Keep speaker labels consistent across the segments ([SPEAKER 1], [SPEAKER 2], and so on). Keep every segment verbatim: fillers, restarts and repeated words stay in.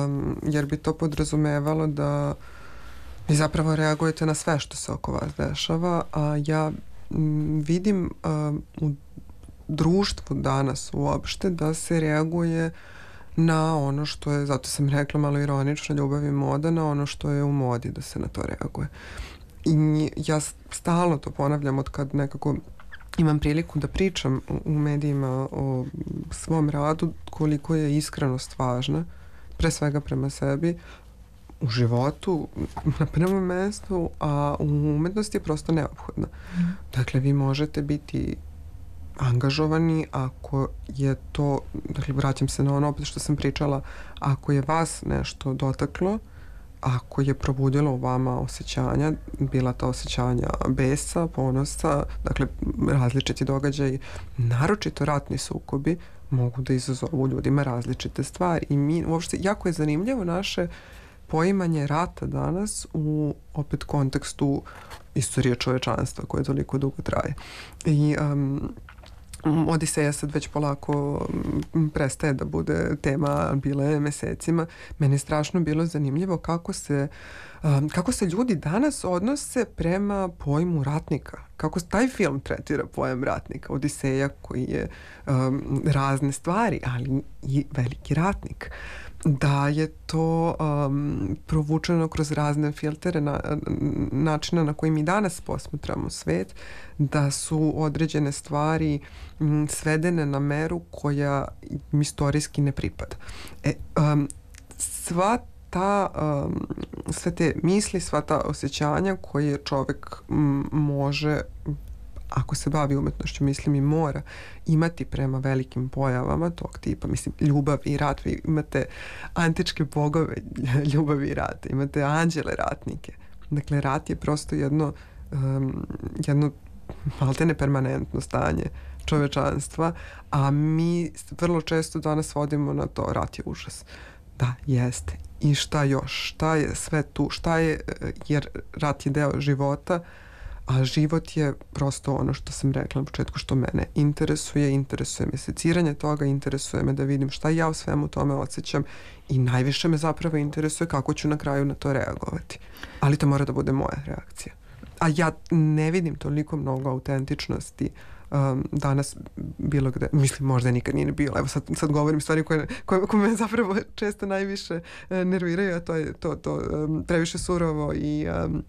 [SPEAKER 1] um, jer bi to podrazumevalo da vi zapravo reagujete na sve što se oko vas dešava, a ja m, vidim um, u društvu danas uopšte da se reaguje na ono što je, zato sam rekla malo ironično, ljubav i moda, na ono što je u modi da se na to reaguje. I ja stalno to ponavljam od kad nekako imam priliku da pričam u medijima o svom radu, koliko je iskrenost važna, pre svega prema sebi, u životu, na prvom mestu, a u umetnosti je prosto neophodna. Mm. Dakle, vi možete biti angažovani ako je to, dakle, vraćam se na ono opet što sam pričala, ako je vas nešto dotaklo, ako je probudilo u vama osjećanja, bila to osjećanja besa, ponosa, dakle različiti događaji, naročito ratni sukobi, mogu da izazovu ljudima različite stvari. I mi, uopšte, jako je zanimljivo naše poimanje rata danas u opet kontekstu istorije čovečanstva koje toliko dugo traje. I um, Odiseja sad već polako prestaje da bude tema, bila je mesecima. Meni je strašno bilo zanimljivo kako se, um, kako se ljudi danas odnose prema pojmu ratnika. Kako taj film tretira pojam ratnika. Odiseja koji je um, razne stvari, ali i veliki ratnik. Da je to um, provučeno kroz razne filtere na, načina na koji mi danas posmatramo svet, da su određene stvari m, svedene na meru koja im istorijski ne pripada. E, um, sva ta, um, sve te misli, sva ta osjećanja koje čovek m, može, ako se bavi umetnošću, mislim i mora imati prema velikim pojavama tog tipa, mislim, ljubav i rat. Vi imate antičke bogove ljubavi i rata, imate anđele ratnike. Dakle, rat je prosto jedno, um, jedno maltene permanentno stanje čovečanstva, a mi vrlo često danas vodimo na to, rat je užas. Da, jeste. I šta još? Šta je sve tu? Šta je, jer rat je deo života, a život je prosto ono što sam rekla na početku, što mene interesuje, interesuje me seciranje toga, interesuje me da vidim šta ja u svemu tome osjećam i najviše me zapravo interesuje kako ću na kraju na to reagovati. Ali to mora da bude moja reakcija. A ja ne vidim toliko mnogo autentičnosti um, danas bilo gde, mislim možda nikad nije bilo, evo sad, sad govorim stvari koje, koje, koje me zapravo često najviše uh, nerviraju, a to je to, to um, previše surovo i um,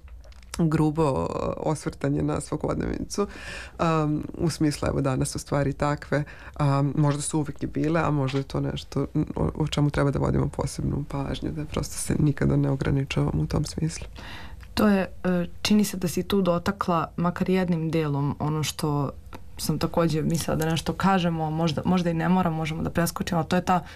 [SPEAKER 1] grubo osvrtanje na svakodnevicu. Um, u smislu, evo danas su stvari takve, um, možda su uvijek i bile, a možda je to nešto o, o čemu treba da vodimo posebnu pažnju, da prosto se nikada ne ograničavamo u tom smislu.
[SPEAKER 2] To je, čini se da si tu dotakla makar jednim delom ono što sam također mislila da nešto kažemo, možda, možda i ne moram, možemo da preskočimo, ali to je ta,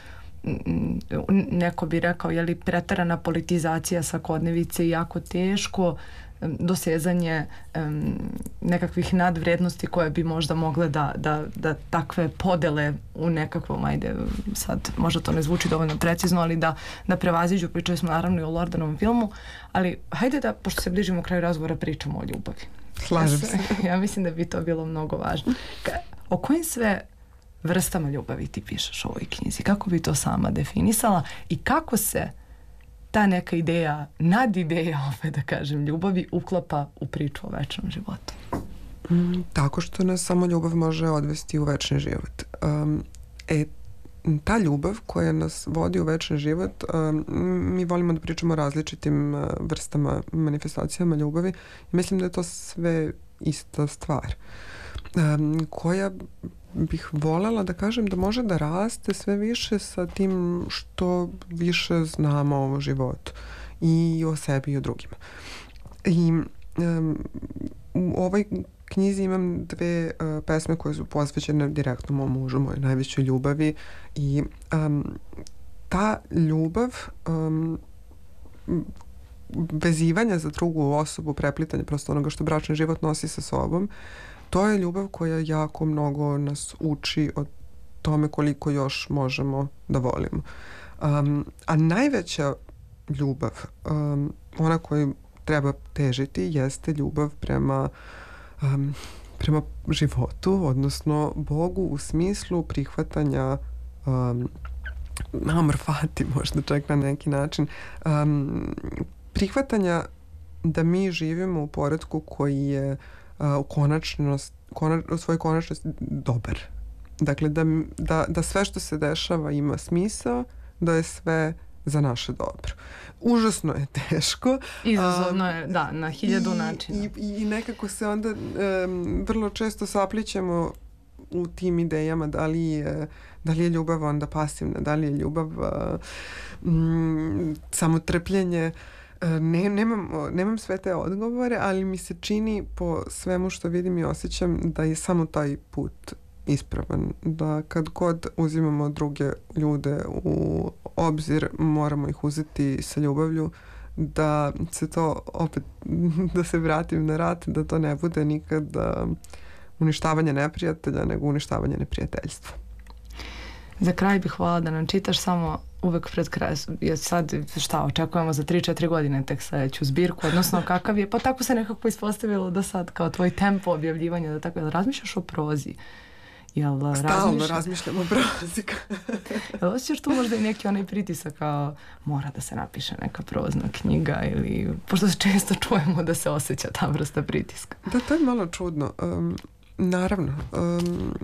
[SPEAKER 2] neko bi rekao, je li preterana politizacija svakodnevice i jako teško dosezanje um, nekakvih nadvrednosti koje bi možda mogle da, da, da takve podele u nekakvom, ajde sad možda to ne zvuči dovoljno precizno, ali da, da prevaziđu. Pričali smo naravno i o Lordanovom filmu, ali hajde da, pošto se bližimo kraju razgovora, pričamo o ljubavi.
[SPEAKER 1] Slažem se.
[SPEAKER 2] Ja mislim da bi to bilo mnogo važno. O kojim sve vrstama ljubavi ti pišeš u ovoj knjizi? Kako bi to sama definisala i kako se ta neka ideja, nadideja, opet da kažem, ljubavi uklapa u priču o večnom životu?
[SPEAKER 1] Mm, tako što nas samo ljubav može odvesti u večni život. Um, e, ta ljubav koja nas vodi u večni život, um, mi volimo da pričamo o različitim uh, vrstama, manifestacijama ljubavi. Mislim da je to sve ista stvar. Um, koja bih voljela da kažem da može da raste sve više sa tim što više znamo o životu i o sebi i o drugima. I um, u ovoj knjizi imam dve uh, pesme koje su posvećene direktno mom mužu, mojoj najvećoj ljubavi, i um, ta ljubav, um, vezivanja za drugu osobu, preplitanje prosto onoga što bračni život nosi sa sobom, to je ljubav koja jako mnogo nas uči o tome koliko još možemo da volimo. Um, a najveća ljubav, um, ona koju treba težiti, jeste ljubav prema, um, prema životu, odnosno Bogu, u smislu prihvatanja um, amor fati možda čak na neki način, um, prihvatanja da mi živimo u poretku koji je uh, u konačnost, kona, u svojoj konačnosti dobar. Dakle, da, da, da sve što se dešava ima smisao, da je sve za naše dobro. Užasno je teško.
[SPEAKER 2] Izazovno je, um, da, na hiljadu
[SPEAKER 1] i,
[SPEAKER 2] načina.
[SPEAKER 1] I, I nekako se onda um, vrlo često saplićemo u tim idejama da li je, da li je ljubav onda pasivna, da li je ljubav uh, mm, samo trpljenje. Ne, nemam, nemam sve te odgovore, ali mi se čini po svemu što vidim i osjećam da je samo taj put ispravan. Da kad god uzimamo druge ljude u obzir, moramo ih uzeti sa ljubavlju, da se to opet, da se vratim na rat, da to ne bude nikad uništavanje neprijatelja, nego uništavanje neprijateljstva.
[SPEAKER 2] Za kraj bih hvala da nam čitaš samo uvek pred kraj, jer sad šta očekujemo za tri četiri godine tek sledeću zbirku, odnosno kakav je, pa tako se nekako ispostavilo da sad kao tvoj tempo objavljivanja, da tako, jel razmišljaš o prozi? Jel
[SPEAKER 1] Stalno razmišlja... razmišljam o prozi.
[SPEAKER 2] Jel osjećaš tu možda i neki onaj pritisak kao mora da se napiše neka prozna knjiga ili, pošto se često čujemo da se osjeća ta vrsta pritiska?
[SPEAKER 1] Da, to je malo čudno. Um, naravno, um,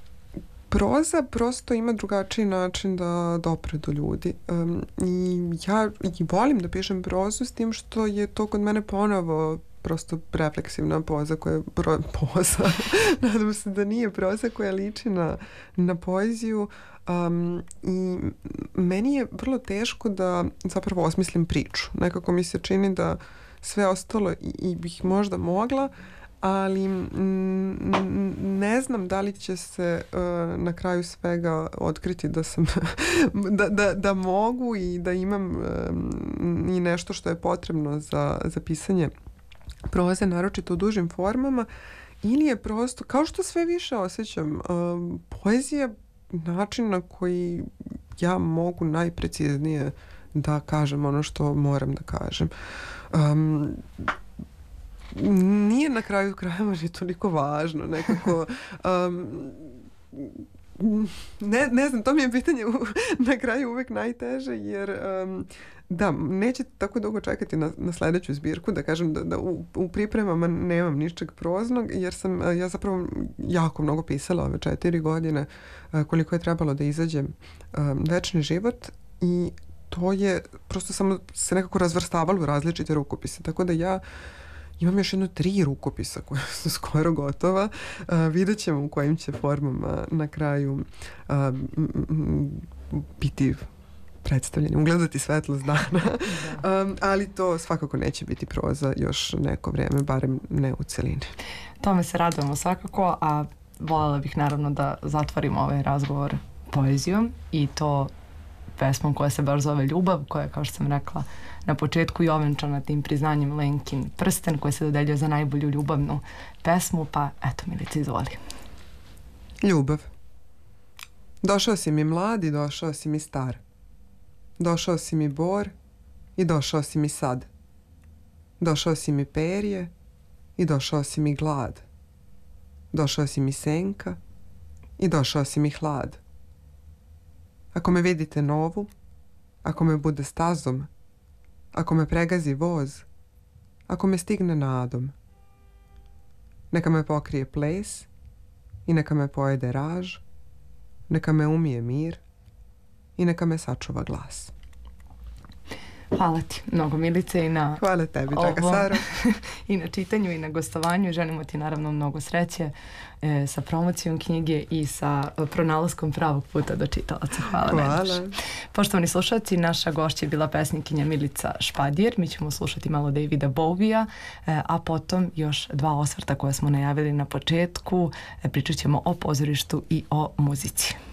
[SPEAKER 1] proza prosto ima drugačiji način da dopre do ljudi. Um, I ja i volim da pišem prozu s tim što je to kod mene ponovo prosto refleksivna poza koja je pro, poza. Nadam se da nije proza koja liči na, na poeziju. Um, I meni je vrlo teško da zapravo osmislim priču. Nekako mi se čini da sve ostalo i, i bih možda mogla, ali mm, ne znam da li će se uh, na kraju svega otkriti da sam da, da, da mogu i da imam um, i nešto što je potrebno za, za pisanje proze, naročito u dužim formama, ili je prosto, kao što sve više osjećam, um, poezija način na koji ja mogu najpreciznije da kažem ono što moram da kažem. Um, nije na kraju krajeva ni toliko važno, nekako um, ne, ne znam, to mi je pitanje u, na kraju uvek najteže, jer um, da, neće tako dugo čekati na, na sledeću zbirku, da kažem da, da u, u pripremama nemam ničeg proznog, jer sam ja zapravo jako mnogo pisala ove četiri godine, koliko je trebalo da izađe um, Večni život, i to je prosto samo se nekako razvrstavalo u različite rukopise, tako da ja imam još jedno tri rukopisa koja su skoro gotova. Uh, vidjet ćemo u kojim će formama na kraju uh, m, m, biti predstavljeni, ugledati svetlost dana. um, ali to svakako neće biti proza još neko vreme, barem ne u celini.
[SPEAKER 2] Tome se radujemo svakako, a voljela bih naravno da zatvorimo ovaj razgovor poezijom, i to pesmom koja se baš zove Ljubav, koja je, kao što sam rekla na početku, i ovenčana tim priznanjem Lenkin prsten, koji se dodeljuje za najbolju ljubavnu pesmu. Pa eto, Milice, izvoli.
[SPEAKER 1] Ljubav. Došao si mi mlad i došao si mi star. Došao si mi bor i došao si mi sad. Došao si mi perje i došao si mi glad. Došao si mi senka i došao si mi hlad. Ako me vidite novu, ako me bude stazom, ako me pregazi voz, ako me stigne nadom, neka me pokrije ples i neka me pojede raž, neka me umije mir i neka me sačuva glas.
[SPEAKER 2] Hvala ti mnogo, Milice, i na
[SPEAKER 1] Hvala tebi, draga Saro.
[SPEAKER 2] I na čitanju i na gostovanju. Želimo ti naravno mnogo sreće e, sa promocijom knjige i sa pronalaskom pravog puta do čitalaca. Hvala.
[SPEAKER 1] Hvala.
[SPEAKER 2] Poštovani slušalci, naša gošća je bila pesnikinja Milica Špadjer. Mi ćemo slušati malo Davida Bowija, e, a potom još dva osvrta koje smo najavili na početku. E, pričat ćemo o pozorištu i o muzici.